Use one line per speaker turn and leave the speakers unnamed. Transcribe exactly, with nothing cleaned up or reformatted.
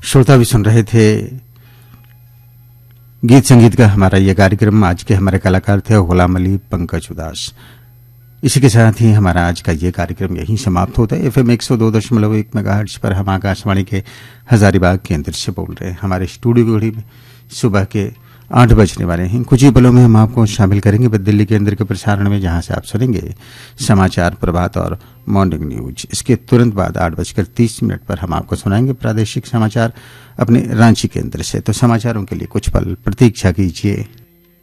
श्रोता भी सुन रहे थे गीत संगीत का हमारा ये कार्यक्रम। आज के हमारे कलाकार थे गुलाम अली पंकज उदास। इसी के साथ ही हमारा आज का ये कार्यक्रम यहीं समाप्त होता है। एफएम एक सौ दो दशमलव एक मेगाहर्ट्ज पर हम आकाशवाणी के हजारीबाग केंद्र से बोल रहे हैं। हमारे स्टूडियो की घड़ी में सुबह के आठ बजने वाले हैं। कुछ ही पलों में हम आपको शामिल करेंगे दिल्ली केंद्र के प्रसारण में, जहां से आप सुनेंगे समाचार प्रभात और मॉर्निंग न्यूज। इसके तुरंत बाद आठ बजकर तीस मिनट पर हम आपको सुनाएंगे प्रादेशिक समाचार अपने रांची केंद्र से। तो समाचारों के लिए कुछ पल प्रतीक्षा कीजिए।